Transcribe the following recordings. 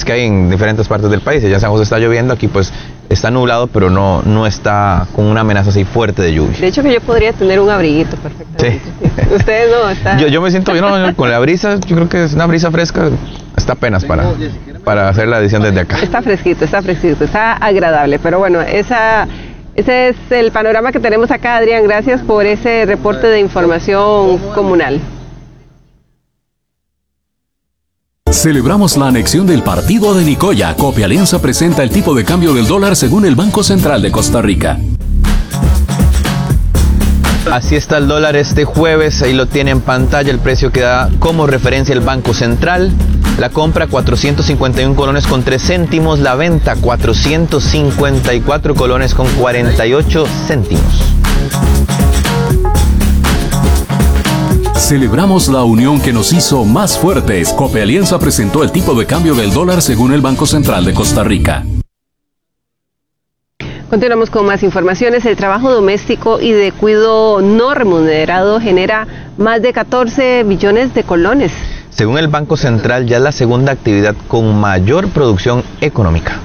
que hay en diferentes partes del país. Ya en San José está lloviendo, aquí pues está nublado, pero no está con una amenaza así fuerte de lluvia. De hecho que yo podría tener un abriguito perfectamente. Sí. Ustedes no, está... Yo me siento bien, con la brisa, yo creo que es una brisa fresca, está apenas para hacer la edición desde acá. Está fresquito, está agradable, pero bueno, ese es el panorama que tenemos acá, Adrián. Gracias por ese reporte de información comunal. Celebramos la anexión del partido de Nicoya. Copialianza presenta el tipo de cambio del dólar según el Banco Central de Costa Rica. Así está el dólar este jueves, ahí lo tiene en pantalla, el precio que da como referencia el Banco Central. La compra 451 colones con 3 céntimos, la venta 454 colones con 48 céntimos. Celebramos la unión que nos hizo más fuertes. Copialianza presentó el tipo de cambio del dólar según el Banco Central de Costa Rica. Continuamos con más informaciones. El trabajo doméstico y de cuidado no remunerado genera más de 14 billones de colones. Según el Banco Central, ya es la segunda actividad con mayor producción económica.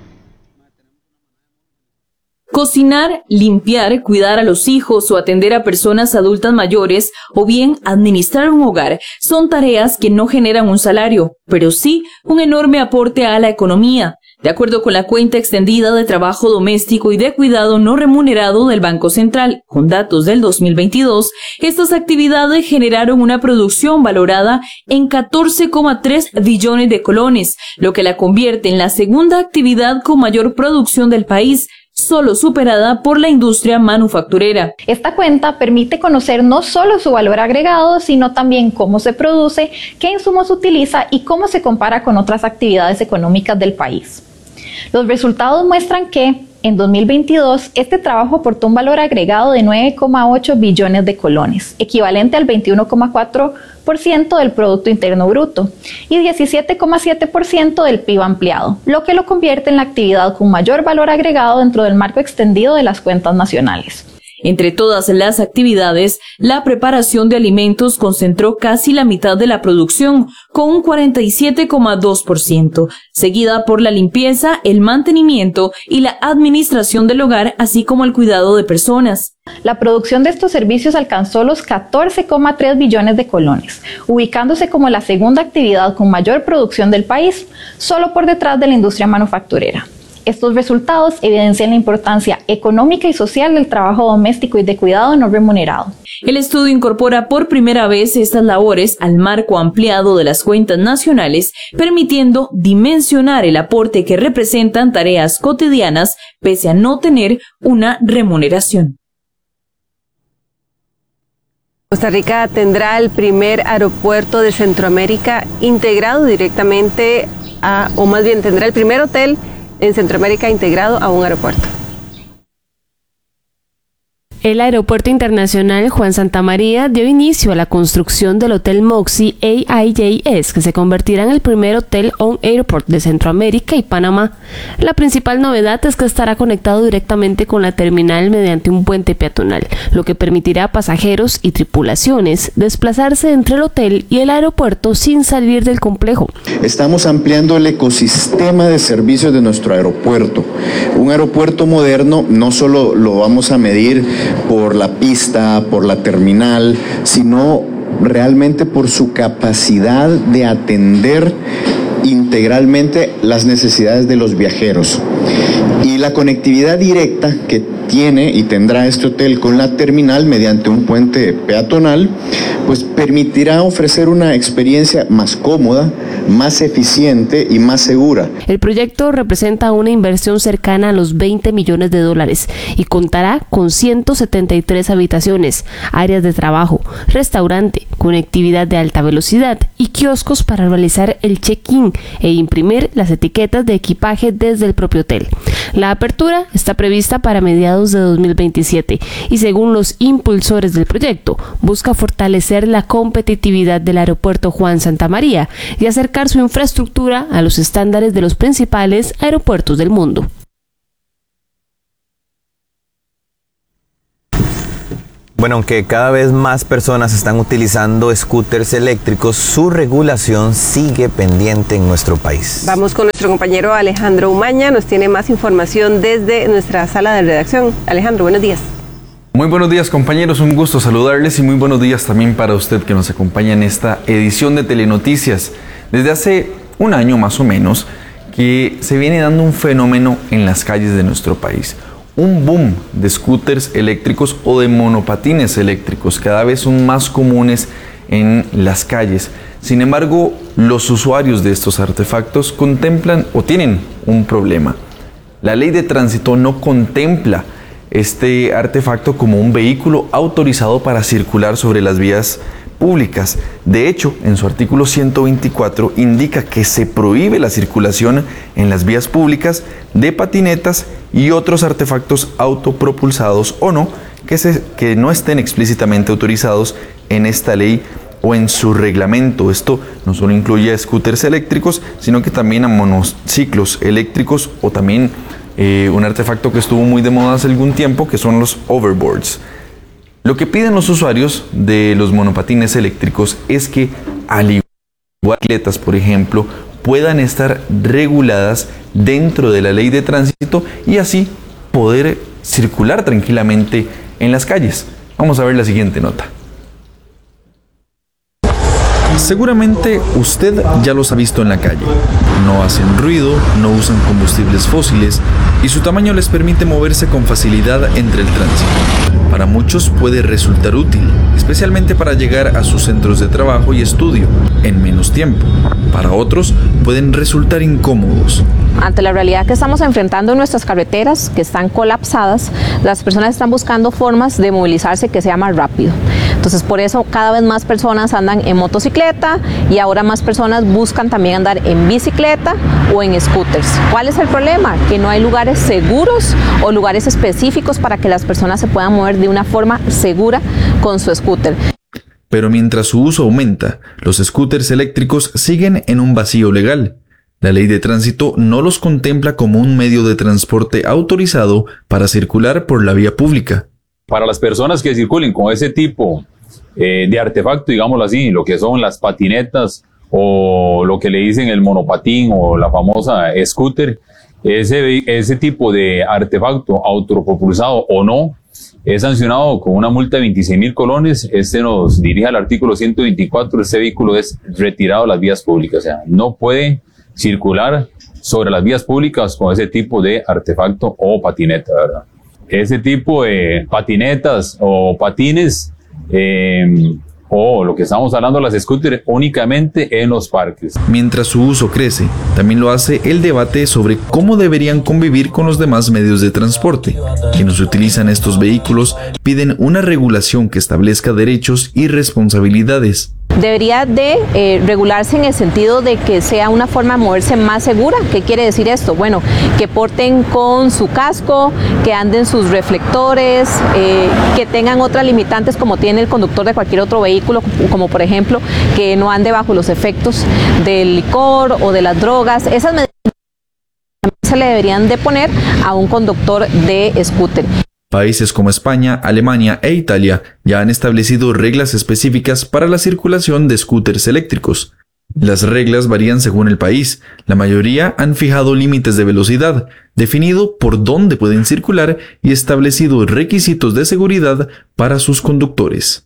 Cocinar, limpiar, cuidar a los hijos o atender a personas adultas mayores o bien administrar un hogar son tareas que no generan un salario, pero sí un enorme aporte a la economía. De acuerdo con la cuenta extendida de trabajo doméstico y de cuidado no remunerado del Banco Central, con datos del 2022, estas actividades generaron una producción valorada en 14,3 billones de colones, lo que la convierte en la segunda actividad con mayor producción del país, solo superada por la industria manufacturera. Esta cuenta permite conocer no solo su valor agregado, sino también cómo se produce, qué insumos utiliza y cómo se compara con otras actividades económicas del país. Los resultados muestran que, en 2022, este trabajo aportó un valor agregado de 9,8 billones de colones, equivalente al 21,4% del Producto Interno Bruto y 17,7% del PIB ampliado, lo que lo convierte en la actividad con mayor valor agregado dentro del marco extendido de las cuentas nacionales. Entre todas las actividades, la preparación de alimentos concentró casi la mitad de la producción, con un 47,2%, seguida por la limpieza, el mantenimiento y la administración del hogar, así como el cuidado de personas. La producción de estos servicios alcanzó los 14,3 billones de colones, ubicándose como la segunda actividad con mayor producción del país, solo por detrás de la industria manufacturera. Estos resultados evidencian la importancia económica y social del trabajo doméstico y de cuidado no remunerado. El estudio incorpora por primera vez estas labores al marco ampliado de las cuentas nacionales, permitiendo dimensionar el aporte que representan tareas cotidianas pese a no tener una remuneración. Costa Rica tendrá el primer aeropuerto de Centroamérica integrado directamente tendrá el primer hotel en Centroamérica integrado a un aeropuerto. El Aeropuerto Internacional Juan Santamaría dio inicio a la construcción del Hotel Moxie AIJS, que se convertirá en el primer hotel on airport de Centroamérica y Panamá. La principal novedad es que estará conectado directamente con la terminal mediante un puente peatonal, lo que permitirá a pasajeros y tripulaciones desplazarse entre el hotel y el aeropuerto sin salir del complejo. Estamos ampliando el ecosistema de servicios de nuestro aeropuerto. Un aeropuerto moderno no solo lo vamos a medir por la pista, por la terminal, sino realmente por su capacidad de atender integralmente las necesidades de los viajeros. Y la conectividad directa que tiene y tendrá este hotel con la terminal mediante un puente peatonal, pues permitirá ofrecer una experiencia más cómoda, más eficiente y más segura. El proyecto representa una inversión cercana a los 20 millones de dólares y contará con 173 habitaciones, áreas de trabajo, restaurante, conectividad de alta velocidad y kioscos para realizar el check-in e imprimir las etiquetas de equipaje desde el propio hotel. La apertura está prevista para mediados de 2027 y, según los impulsores del proyecto, busca fortalecer la competitividad del aeropuerto Juan Santamaría y acercar su infraestructura a los estándares de los principales aeropuertos del mundo. Bueno, aunque cada vez más personas están utilizando scooters eléctricos, su regulación sigue pendiente en nuestro país. Vamos con nuestro compañero Alejandro Umaña, nos tiene más información desde nuestra sala de redacción. Alejandro, buenos días. Muy buenos días, compañeros, un gusto saludarles y muy buenos días también para usted que nos acompaña en esta edición de Telenoticias. Desde hace un año más o menos que se viene dando un fenómeno en las calles de nuestro país. Un boom de scooters eléctricos o de monopatines eléctricos, cada vez son más comunes en las calles. Sin embargo, los usuarios de estos artefactos contemplan o tienen un problema. La ley de tránsito no contempla este artefacto como un vehículo autorizado para circular sobre las vías públicas. De hecho, en su artículo 124 indica que se prohíbe la circulación en las vías públicas de patinetas y otros artefactos autopropulsados o no, que no estén explícitamente autorizados en esta ley o en su reglamento. Esto no solo incluye a scooters eléctricos, sino que también a monociclos eléctricos o también un artefacto que estuvo muy de moda hace algún tiempo, que son los overboards. Lo que piden los usuarios de los monopatines eléctricos es que, al igual que bicicletas, por ejemplo, puedan estar reguladas dentro de la ley de tránsito y así poder circular tranquilamente en las calles. Vamos a ver la siguiente nota. Seguramente usted ya los ha visto en la calle. No hacen ruido, no usan combustibles fósiles y su tamaño les permite moverse con facilidad entre el tránsito. Para muchos puede resultar útil, especialmente para llegar a sus centros de trabajo y estudio en menos tiempo. Para otros pueden resultar incómodos. Ante la realidad que estamos enfrentando en nuestras carreteras, que están colapsadas, las personas están buscando formas de movilizarse que sea más rápido. Entonces, por eso cada vez más personas andan en motocicleta y ahora más personas buscan también andar en bicicleta o en scooters. ¿Cuál es el problema? Que no hay lugares seguros o lugares específicos para que las personas se puedan mover de una forma segura con su scooter. Pero mientras su uso aumenta, los scooters eléctricos siguen en un vacío legal. La ley de tránsito no los contempla como un medio de transporte autorizado para circular por la vía pública. Para las personas que circulen con ese tipo de artefacto, digámoslo así, lo que son las patinetas o lo que le dicen el monopatín o la famosa scooter, ese tipo de artefacto autopropulsado o no, es sancionado con una multa de 26,000 colones. Este nos dirige al artículo 124, este vehículo es retirado de las vías públicas, o sea, no puede circular sobre las vías públicas con ese tipo de artefacto o patineta, ¿verdad? Ese tipo de patinetas o patines o lo que estamos hablando, las scooters, únicamente en los parques. Mientras su uso crece, también lo hace el debate sobre cómo deberían convivir con los demás medios de transporte. Quienes utilizan estos vehículos piden una regulación que establezca derechos y responsabilidades. Debería de regularse en el sentido de que sea una forma de moverse más segura. ¿Qué quiere decir esto? Bueno, que porten con su casco, que anden sus reflectores, que tengan otras limitantes como tiene el conductor de cualquier otro vehículo, como por ejemplo que no ande bajo los efectos del licor o de las drogas. Esas medidas se le deberían de poner a un conductor de scooter. Países como España, Alemania e Italia ya han establecido reglas específicas para la circulación de scooters eléctricos. Las reglas varían según el país. La mayoría han fijado límites de velocidad, definido por dónde pueden circular y establecido requisitos de seguridad para sus conductores.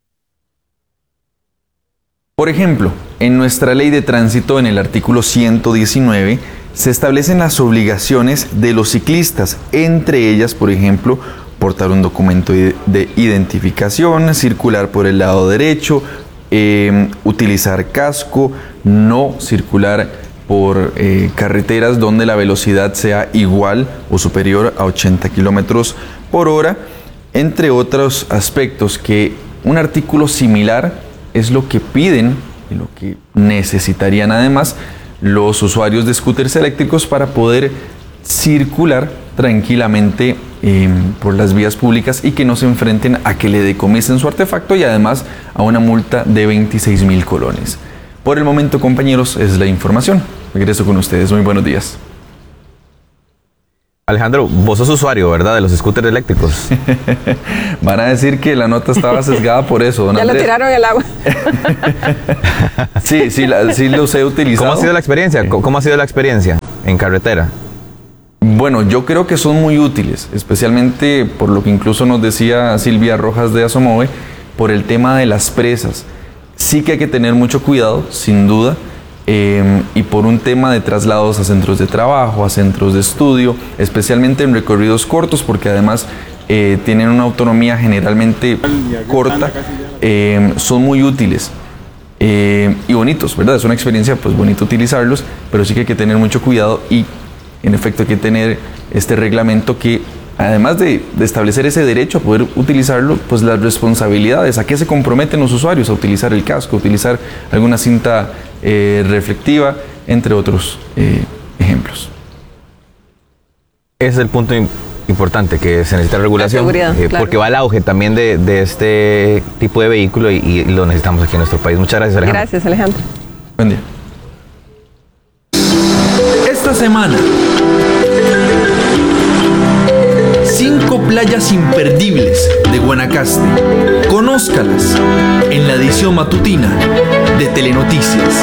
Por ejemplo, en nuestra ley de tránsito, en el artículo 119, se establecen las obligaciones de los ciclistas, entre ellas, por ejemplo, portar un documento de identificación, circular por el lado derecho, utilizar casco, no circular por carreteras donde la velocidad sea igual o superior a 80 kilómetros por hora, entre otros aspectos que un artículo similar es lo que piden y lo que necesitarían además los usuarios de scooters eléctricos para poder circular tranquilamente por las vías públicas y que no se enfrenten a que le decomisen su artefacto y además a una multa de 26,000 colones. Por el momento, compañeros, es la información. Regreso con ustedes. Muy buenos días. Alejandro, vos sos usuario, ¿verdad? De los scooters eléctricos. Van a decir que la nota estaba sesgada por eso, don Andrés. Ya lo tiraron al agua. Sí los he utilizado. ¿Cómo ha sido la experiencia? ¿Cómo ha sido la experiencia en carretera? Bueno, yo creo que son muy útiles, especialmente por lo que incluso nos decía Silvia Rojas de Asomove, por el tema de las presas. Sí que hay que tener mucho cuidado, sin duda, y por un tema de traslados a centros de trabajo, a centros de estudio, especialmente en recorridos cortos, porque además tienen una autonomía generalmente corta, son muy útiles y bonitos, ¿verdad? Es una experiencia pues bonita utilizarlos, pero sí que hay que tener mucho cuidado y en efecto hay que tener este reglamento que, además de establecer ese derecho a poder utilizarlo, pues las responsabilidades, a qué se comprometen los usuarios, a utilizar el casco, a utilizar alguna cinta reflectiva, entre otros ejemplos. Ese es el punto importante, que se necesita regulación, seguridad, claro. Porque va al auge también de este tipo de vehículo y lo necesitamos aquí en nuestro país. Muchas gracias, Alejandro. Gracias, Alejandro. Buen día. Esta semana, 5 playas imperdibles de Guanacaste. Conózcalas en la edición matutina de Telenoticias.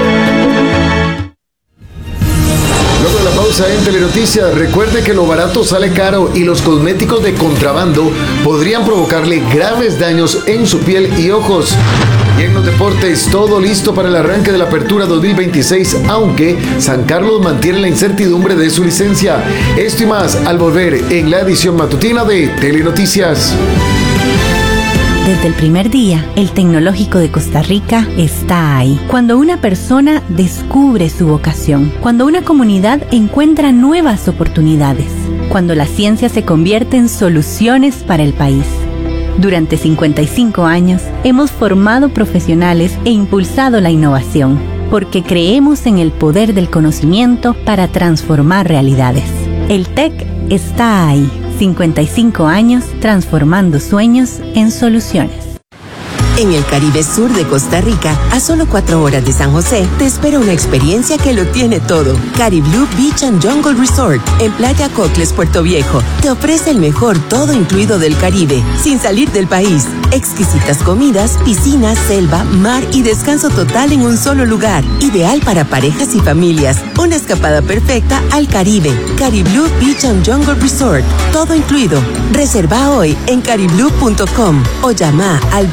Luego de la pausa en Telenoticias, recuerde que lo barato sale caro y los cosméticos de contrabando podrían provocarle graves daños en su piel y ojos. Y en los deportes, todo listo para el arranque de la Apertura 2026, aunque San Carlos mantiene la incertidumbre de su licencia. Esto y más al volver en la edición matutina de Telenoticias. Desde el primer día, el Tecnológico de Costa Rica está ahí. Cuando una persona descubre su vocación, cuando una comunidad encuentra nuevas oportunidades, cuando la ciencia se convierte en soluciones para el país. Durante 55 años, hemos formado profesionales e impulsado la innovación, porque creemos en el poder del conocimiento para transformar realidades. El TEC está ahí. 55 años transformando sueños en soluciones. En el Caribe Sur de Costa Rica, a solo 4 horas de San José, te espera una experiencia que lo tiene todo. Cariblú Beach and Jungle Resort, en Playa Cocles, Puerto Viejo, te ofrece el mejor todo incluido del Caribe, sin salir del país. Exquisitas comidas, piscinas, selva, mar y descanso total en un solo lugar. Ideal para parejas y familias. Una escapada perfecta al Caribe. Cariblú Beach and Jungle Resort, todo incluido. Reserva hoy en cariblú.com o llama al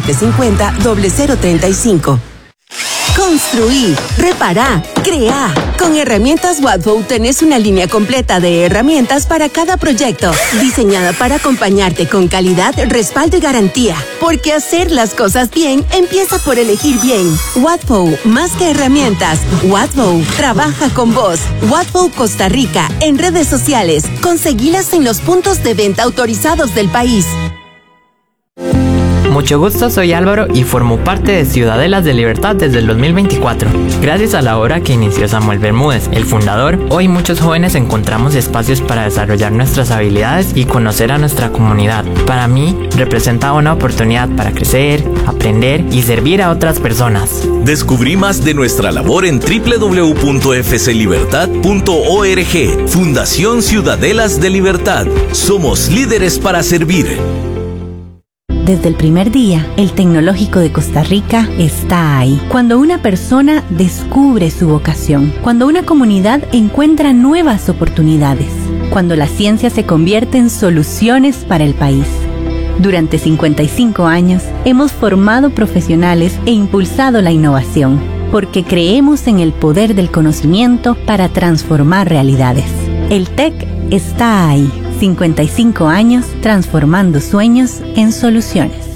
2750-0035. Construí, repará, creá. Con Herramientas Watford tenés una línea completa de herramientas para cada proyecto, diseñada para acompañarte con calidad, respaldo y garantía. Porque hacer las cosas bien empieza por elegir bien. Watford, más que herramientas. Watford, trabaja con vos. Watford Costa Rica, en redes sociales. Conseguilas en los puntos de venta autorizados del país. Mucho gusto, soy Álvaro y formo parte de Ciudadelas de Libertad desde el 2024. Gracias a la obra que inició Samuel Bermúdez, el fundador, hoy muchos jóvenes encontramos espacios para desarrollar nuestras habilidades y conocer a nuestra comunidad. Para mí, representa una oportunidad para crecer, aprender y servir a otras personas. Descubrí más de nuestra labor en www.fclibertad.org. Fundación Ciudadelas de Libertad. Somos líderes para servir. Desde el primer día, el Tecnológico de Costa Rica está ahí. Cuando una persona descubre su vocación, cuando una comunidad encuentra nuevas oportunidades, cuando la ciencia se convierte en soluciones para el país. Durante 55 años, hemos formado profesionales e impulsado la innovación, porque creemos en el poder del conocimiento para transformar realidades. El TEC está ahí. 55 años transformando sueños en soluciones.